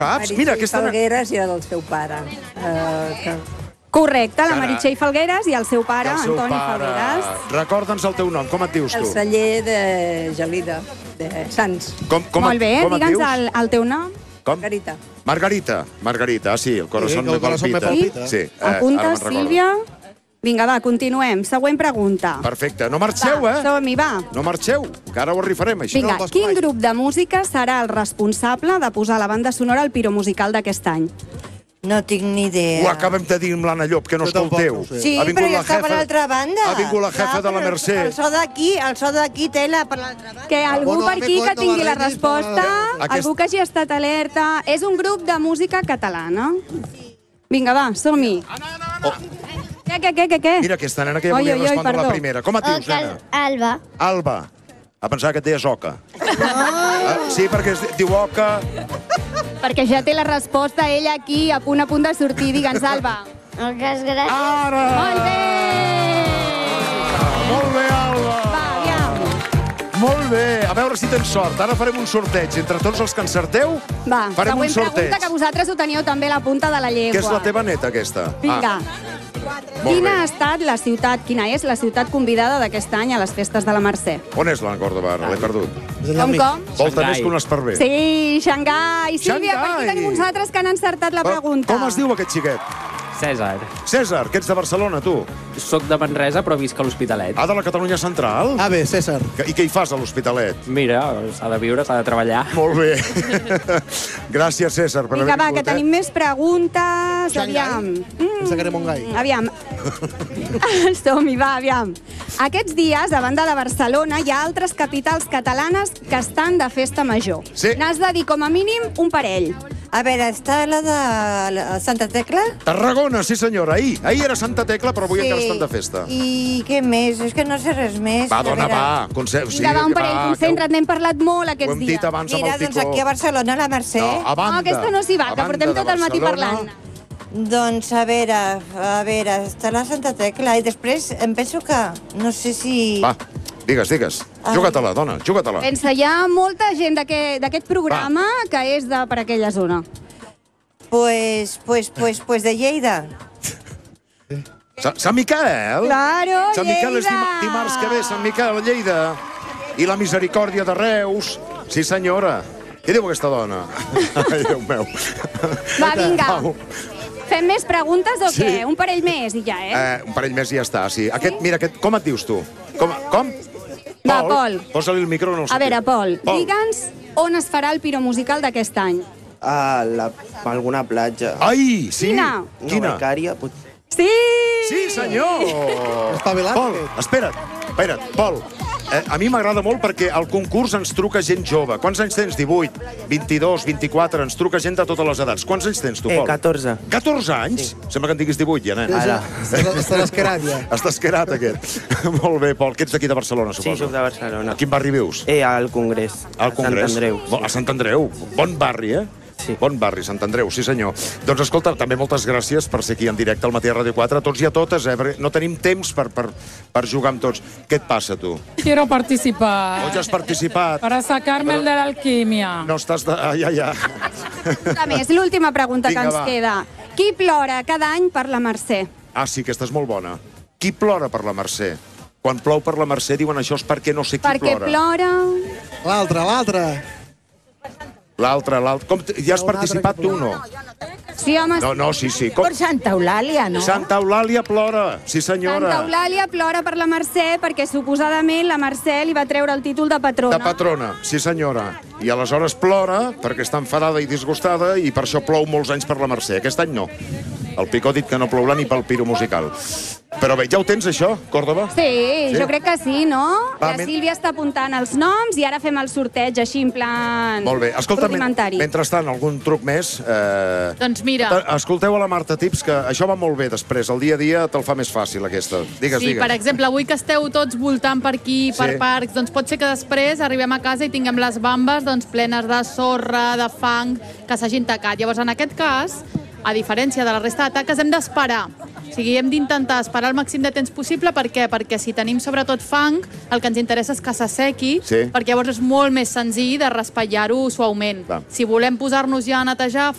Saps? Mira, aquesta... Falgueres i el seu pare. Correcte, la Meritxell Falgueres i el seu pare, Antoni Falgueres. Recorda'ns el teu nom, com et dius tu? El celler de Gelida, de Sants. Molt bé, digue'ns el teu nom. Com? Margarita. Margarita, sí, el corazón me palpita. Sí, apunta, Sílvia. Vinga, va, continuem. Següent pregunta. Perfecte, no marxeu, Som-hi, va. No marxeu, que ara ho refarem, això. Vinga, quin grup de música serà el responsable de posar la banda sonora al piromusical d'aquest any? No tinc ni idea. Ho acabem de dir amb l'Anna Llop, que no escolteu. Sí, però jo estava a l'altra banda. Ha vingut la jefa de la Mercè. El so d'aquí tela per l'altra banda. Que algú per aquí que tingui la resposta, algú que hagi estat alerta. És un grup de música catalana. Vinga, va, som-hi. Què? Mira, aquesta nena que ja volia respondre la primera. Com et dius, nena? Alba. Alba. A pensar que et deies Oca. Sí, perquè es diu Oca. Perquè ja té la resposta ella aquí, a punt de sortir. Digue'ns, Alba. Moltes gràcies. Ara! Molt bé! Molt bé, Alba! Va, aviam. Molt bé. A veure si tens sort. Ara farem un sorteig. Entre tots els que encerteu, farem un sorteig. Següent pregunta, que vosaltres ho teníeu també a la punta de la llengua. Que és la teva neta, aquesta? Vinga. Quina és la ciutat convidada d'aquest any a les festes de la Mercè? On és l'Anna Córdoba ara? L'he perdut. Com? Volta més que un esparver. Sí, Xangai. Sílvia, per aquí tenim uns altres que han encertat la pregunta. Com es diu aquest xiquet? Cèsar. Cèsar, que ets de Barcelona, tu? Soc de Manresa, però visc a l'Hospitalet. Ah, de la Catalunya Central? Ah, bé, Cèsar. I què hi fas a l'Hospitalet? Mira, s'ha de viure, s'ha de treballar. Molt bé. Gràcies, Cèsar, per haver vinga, va, vingut. que tenim més preguntes. Aviam. Sacarem un gai. Aviam. Som-hi, va, aviam. Aquests dies, a banda de Barcelona, hi ha altres capitals catalanes que estan de festa major. Sí. N'has de dir com a mínim un parell. A veure, està la de Santa Tecla? Tarragona, sí senyora. Ahir era Santa Tecla, però avui encara estan de festa. I què més? És que no sé res més. Va, dona, va. Vinga, va, un parell, concentra't, n'hem parlat molt aquests dies. Ho hem dit abans amb el Mira, doncs aquí a Barcelona, la Mercè. No, a banda. No, aquesta no s'hi val, que portem tot el matí parlant. Doncs, a veure, està la Santa Tecla i després em penso que, no sé si... Va, digues. Juga-te-la, dona, juga-te-la. Pensa, hi ha molta gent d'aquest programa que és de per aquella zona. Pues de Lleida. Sant Miquel? Claro, Sant Miquel és Lleida. dimarts que ve, Sant Miquel, Lleida. I la Misericòrdia de Reus. Sí, senyora. Què diu aquesta dona? Ai, Déu meu. Va, vinga. Au. Fem més preguntes o Sí. què? Un parell més i ja, Un parell més i ja està, sí. Mira, com et dius tu? Com? Va, Pol. Posa-li el micro, no el A veure, Pol, Pol. digue'ns on es farà el piromusical d'aquest any. A alguna platja. Ai, sí. Quina? Quina? Becària, Sí! Sí, senyor! Espavilat, Pol, aquest. espera't, Pol. A mi m'agrada molt perquè al concurs ens truca gent jove. Quants anys tens? 18, 22, 24, ens truca gent de totes les edats. Quants anys tens tu, Pol? 14. 14 anys? Sí. Sembla que en diguis 18, ja, nen. Està esquerat, ja. Està esquerat, aquest. Molt bé, Pol, que ets d'aquí de Barcelona, Sí, suposo. soc de Barcelona. A quin barri vius? Al Congrés. Al Congrés? Sant Andreu. A Sant Andreu. Bon barri, eh? Sí. Bon barri, Sant Andreu, sí senyor. Doncs escolta, també moltes gràcies per ser aquí en directe al Matí a Ràdio 4, a tots i a totes, perquè no tenim temps per jugar amb tots. Què et passa, tu? Quiero participar. O ja has participat? Para sacarme el de la alquimia. No estàs de... Ja. A més, l'última pregunta Vinga, que ens va. queda. Qui plora cada any per la Mercè? Ah, sí, aquesta és molt bona. Qui plora per la Mercè? Quan plou per la Mercè diuen això és perquè no sé qui Perquè plora... L'altre. L'altre. Ja has participat tu o no? Sí, home, No, sí. Per Santa Eulàlia, no? Santa Eulàlia plora, sí senyora. Santa Eulàlia plora per la Mercè perquè suposadament la Mercè li va treure el títol de patrona. De patrona, sí senyora. I aleshores plora perquè està enfadada i disgustada i per això plou molts anys per la Mercè. Aquest any no. El Picó ha dit que no plourà ni pel piro musical. Però bé, ja ho tens, això, Còrdova? Sí, jo crec que sí, no? Va, La Sílvia està apuntant els noms i ara fem el sorteig així en plan Molt bé. Escolta, rudimentari. mentrestant, algun truc més? Doncs mira... Escolteu a la Marta Tips, que això va molt bé després. El dia a dia te'l fa més fàcil, aquesta. Digues. Per exemple, avui que esteu tots voltant per aquí, per parcs, doncs pot ser que després arribem a casa i tinguem les bambes plenes de sorra, de fang, que s'hagin tacat. Llavors, en aquest cas, a diferència de la resta de taques, hem d'esperar. O sigui, hem d'intentar esperar el màxim de temps possible. Per què? Perquè si tenim sobretot fang, el que ens interessa és que s'assequi, perquè llavors és molt més senzill de raspallar-ho suaument. Si volem posar-nos ja a netejar,